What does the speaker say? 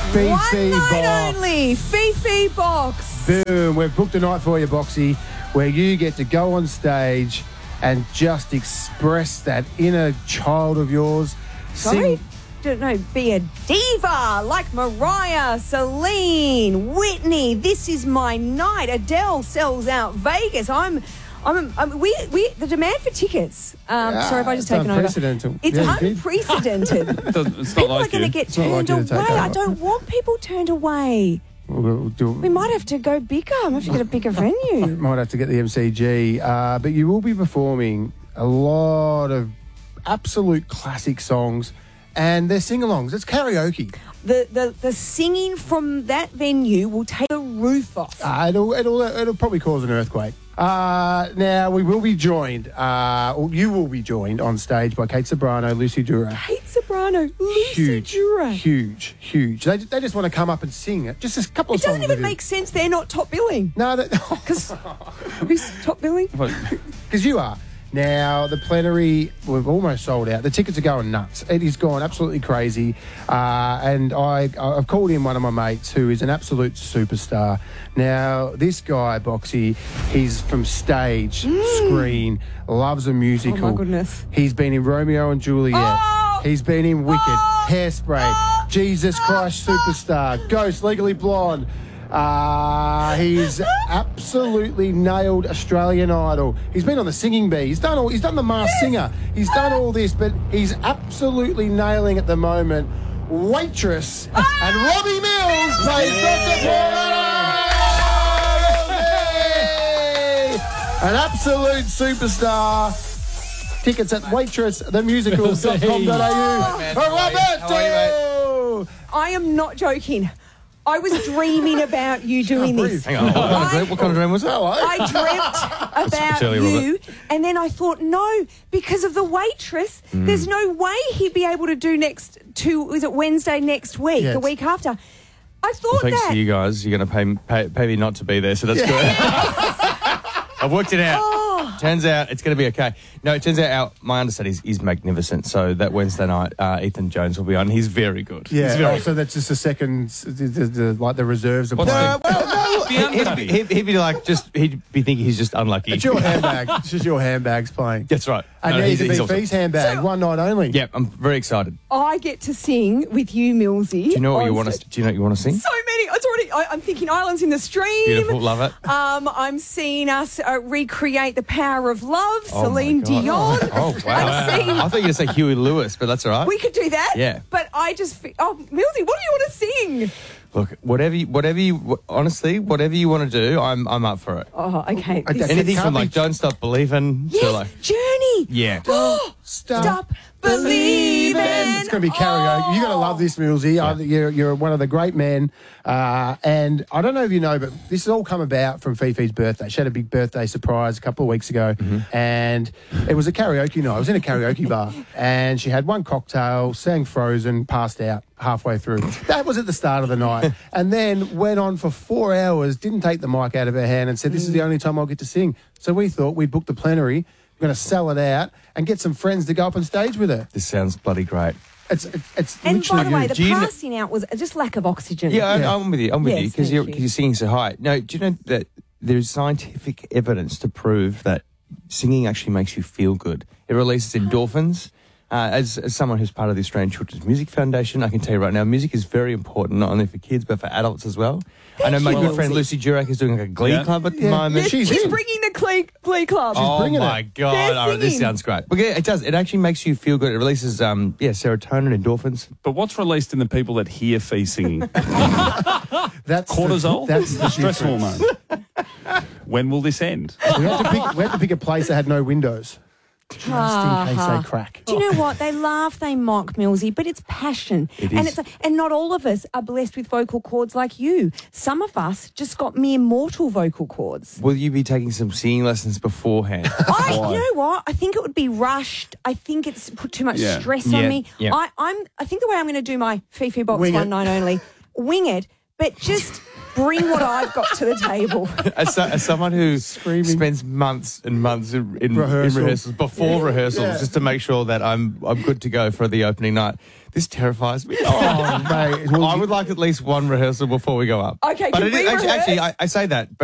Fifi One night Box. only. Fifi Box. Boom. We've booked a night for you, Boxy, where you get to go on stage and just express that inner child of yours. Sorry? Don't know, be a diva like Mariah, Celine, Whitney. This is my night. Adele sells out Vegas. The demand for tickets. Sorry if I just taken over. It's unprecedented. It's not People like are going to get turned away. I don't want people turned away. We might have to go bigger. I might have to get a bigger venue. Might have to get the MCG. But you will be performing a lot of absolute classic songs, and they're sing-alongs. It's karaoke. The singing from that venue will take the roof off. It'll probably cause an earthquake. Now, we will be joined, or you will be joined on stage by Kate Ceberano, Lucy Durack. Kate Ceberano, Lucy Durack. Huge. They just want to come up and sing it. Just a couple of songs. It doesn't even make sense they're not top billing. No, because who's top billing? Because you are. Now, the plenary, we've almost sold out. The tickets are going nuts. It is gone absolutely crazy. And I've called in one of my mates who is an absolute superstar. Now, this guy, Boxy, he's from stage, screen, loves a musical. Oh, my goodness. He's been in Romeo and Juliet. Oh! He's been in Wicked, Hairspray, Jesus Christ Superstar, Ghost, Legally Blonde. He's absolutely nailed Australian Idol. He's been on the Singing Bee. He's done the Masked Singer. He's done all this, but he's absolutely nailing at the moment. Waitress and Robbie Mills plays Dr. Paul. An absolute superstar. Tickets at waitressthemusical.com.au. Roberto! I am not joking. I was dreaming about you doing this. Hang on. What kind of dream was that? I dreamt about you, and then I thought, no, because of the waitress, there's no way he'd be able to do Wednesday next week, the week after. I thought thanks to you guys, you're going to pay me not to be there, so that's good. I've worked it out. Turns out it's going to be okay. No, it turns out my understudy is magnificent. So that Wednesday night, Ethan Jones will be on. He's very good. Yeah, so that's just a second, like the reserves are playing. He'd be like, he'd be thinking he's just unlucky. It's your handbag. It's just your handbags playing. That's right. And now he's awesome. Fee's handbag, one night only. Yeah, I'm very excited. I get to sing with you, Millsy. Do you know what you want to? Do you know what you want to sing? So many. It's already. I'm thinking Islands in the Stream. Beautiful, love it. I'm seeing us recreate The Power of Love, Celine Dion. Oh wow! I thought you were going to say Huey Lewis, but that's all right. We could do that. Yeah. But I just. Millsy, what do you want to sing? Look, whatever you want to do, I'm up for it. Oh, okay. Anything from like Don't Stop Believing to like Journey. Yeah. Stop believing. It's going to be karaoke. You're going to love this, Millsy. You're one of the great men. And I don't know if you know, but this has all come about from Fifi's birthday. She had a big birthday surprise a couple of weeks ago, and it was a karaoke night. I was in a karaoke bar, and she had one cocktail, sang Frozen, passed out halfway through. That was at the start of the night, and then went on for 4 hours, didn't take the mic out of her hand, and said, this is the only time I'll get to sing. So we thought we'd book the plenary, we're going to sell it out, and get some friends to go up on stage with her. This sounds bloody great. It's and by the way, Do the you passing out was just lack of oxygen. Yeah, I'm with you. I'm with you Yes, because thank you're singing so high. No, do you know that there's scientific evidence to prove that singing actually makes you feel good? It releases endorphins. As someone who's part of the Australian Children's Music Foundation, I can tell you right now, music is very important, not only for kids, but for adults as well. I know my good friend Lucy Durack is doing like a glee club at the moment. She's bringing the Glee Club. Oh my God. All right, this sounds great. But yeah, it does. It actually makes you feel good. It releases serotonin, endorphins. But what's released in the people that hear Fee singing? That's cortisol? That's the stress hormone. When will this end? We had to pick a place that had no windows. Just in case they crack. Do you know what? They laugh, they mock, Millsy, but it's passion. And not all of us are blessed with vocal cords like you. Some of us just got mere mortal vocal cords. Will you be taking some singing lessons beforehand? You know what? I think it would be rushed. I think it's put too much stress on me. Yeah. I think the way I'm going to do my Fifi Box Wing it. one night only, wing it, but just bring what I've got to the table. As someone who spends months and months in rehearsals, before rehearsals, just to make sure that I'm good to go for the opening night. This terrifies me. Oh, mate. Well, I would like at least one rehearsal before we go up. Okay, but can we rehearse? actually, I say that.